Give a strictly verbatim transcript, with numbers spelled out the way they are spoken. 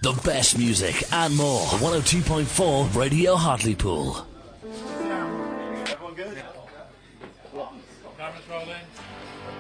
The best music and more. one oh two point four Radio Hartlepool. Everyone good? Cameras rolling.